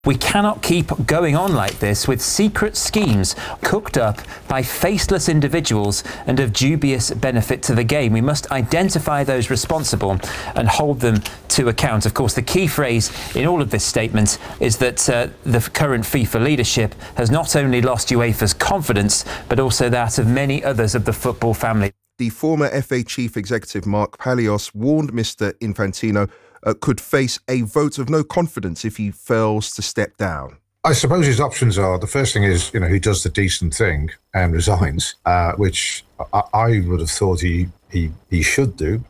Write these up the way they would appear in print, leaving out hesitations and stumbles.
We cannot keep going on like this with secret schemes cooked up by faceless individuals and of dubious benefit to the game. We must identify those responsible and hold them to account. Of course, the key phrase in all of this statement is that the current FIFA leadership has not only lost UEFA's confidence, but also that of many others of the football family. The former FA chief executive Mark Palios warned Mr. Infantino could face a vote of no confidence if he fails to step down. I suppose his options are, the first thing is, he does the decent thing and resigns, which I would have thought he should do.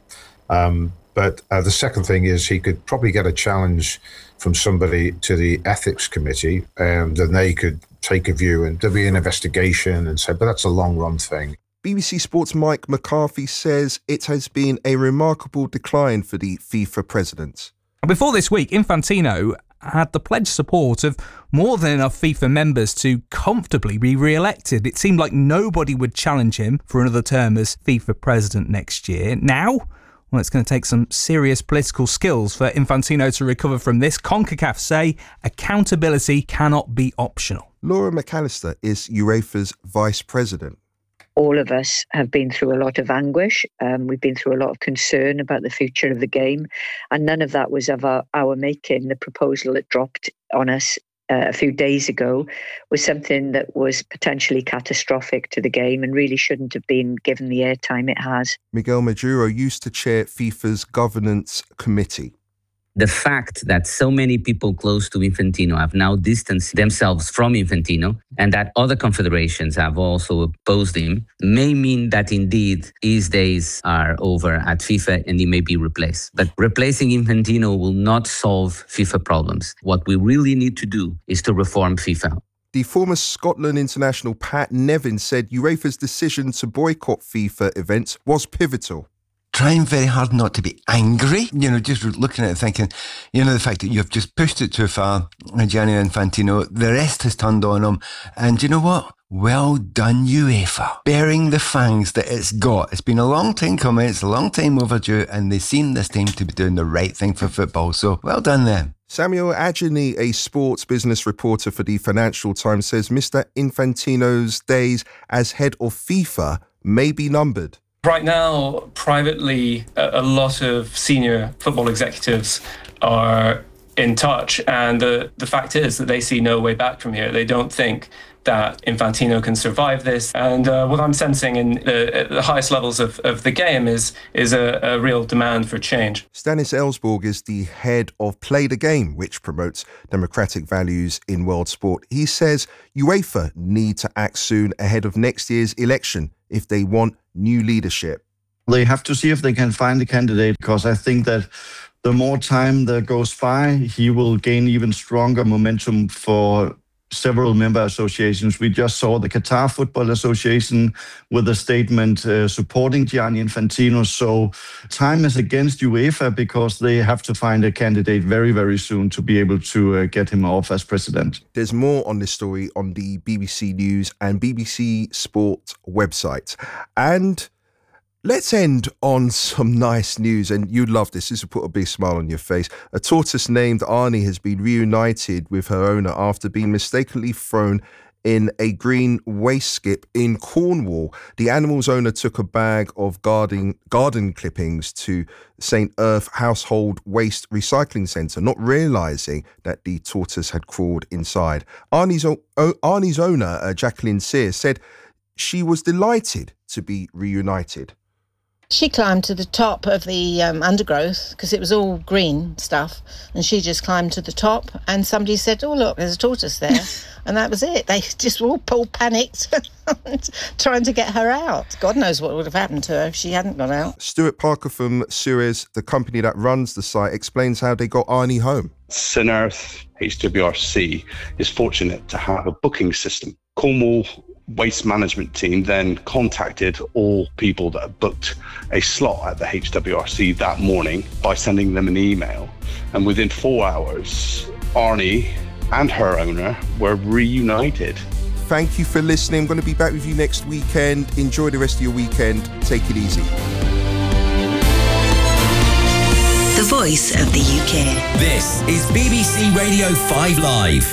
But the second thing is he could probably get a challenge from somebody to the ethics committee, and then they could take a view and there'll be an investigation and say, but that's a long run thing. BBC Sports' Mike McCarthy says it has been a remarkable decline for the FIFA president. Before this week, Infantino had the pledged support of more than enough FIFA members to comfortably be re-elected. It seemed like nobody would challenge him for another term as FIFA president next year. Now, well, it's going to take some serious political skills for Infantino to recover from this. CONCACAF say accountability cannot be optional. Laura McAllister is UEFA's vice president. All of us have been through a lot of anguish. We've been through a lot of concern about the future of the game. And none of that was of our making. The proposal that dropped on us a few days ago was something that was potentially catastrophic to the game and really shouldn't have been given the airtime it has. Miguel Maduro used to chair FIFA's governance committee. The fact that so many people close to Infantino have now distanced themselves from Infantino and that other confederations have also opposed him may mean that indeed his days are over at FIFA and he may be replaced. But replacing Infantino will not solve FIFA problems. What we really need to do is to reform FIFA. The former Scotland international Pat Nevin said UEFA's decision to boycott FIFA events was pivotal. Trying very hard not to be angry, just looking at it thinking, the fact that you've just pushed it too far, Gianni Infantino, the rest has turned on him. And you know what? Well done, UEFA. Bearing the fangs that it's got. It's been a long time coming, it's a long time overdue, and they seem this time to be doing the right thing for football. So well done them. Samuel Adjani, a sports business reporter for the Financial Times, says Mr. Infantino's days as head of FIFA may be numbered. Right now, privately, a lot of senior football executives are in touch, and the fact is that they see no way back from here. They don't think that Infantino can survive this, and what I'm sensing in the highest levels of the game is a real demand for change. Stanis Ellsborg is the head of Play the Game, which promotes democratic values in world sport. He says UEFA need to act soon ahead of next year's election if they want new leadership. They have to see if they can find a candidate, because I think that the more time that goes by, he will gain even stronger momentum for several member associations. We just saw the Qatar Football Association with a statement supporting Gianni Infantino. So time is against UEFA because they have to find a candidate very, very soon to be able to get him off as president. There's more on this story on the BBC News and BBC Sport website. And let's end on some nice news, and you'd love this. This will put a big smile on your face. A tortoise named Arnie has been reunited with her owner after being mistakenly thrown in a green waste skip in Cornwall. The animal's owner took a bag of garden clippings to St. Earth Household Waste Recycling Centre, not realising that the tortoise had crawled inside. Arnie's owner, Jacqueline Sears, said she was delighted to be reunited. She climbed to the top of the undergrowth because it was all green stuff, and she just climbed to the top, and somebody said, "Oh, look, there's a tortoise there." And that was it. They just all panicked trying to get her out. God knows what would have happened to her if she hadn't gone out. Stuart Parker from Suez, the company that runs the site, explains how they got Arnie home. St. Earth HWRC is fortunate to have a booking system. Cornwall Waste Management team then contacted all people that had booked a slot at the HWRC that morning by sending them an email. And within 4 hours, Arnie and her owner were reunited. Thank you for listening. I'm going to be back with you next weekend. Enjoy the rest of your weekend. Take it easy. The voice of the UK. This is BBC Radio 5 Live.